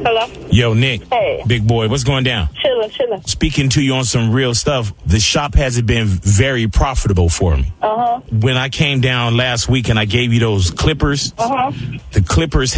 Hello? Yo, Nick. Hey. Big boy, what's going down? Chilling. Speaking to you on some real stuff, the shop hasn't been very profitable for me. Uh-huh. When I came down last week and I gave you those clippers, Uh-huh. the clippers